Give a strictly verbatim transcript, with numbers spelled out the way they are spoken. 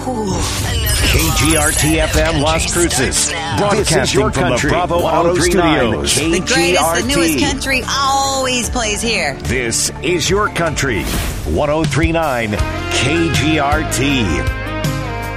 K G R T F M Las Cruces, broadcasting from the Bravo Auto Studios. The greatest, the newest country always plays here. This is your country. one oh three point nine K G R T.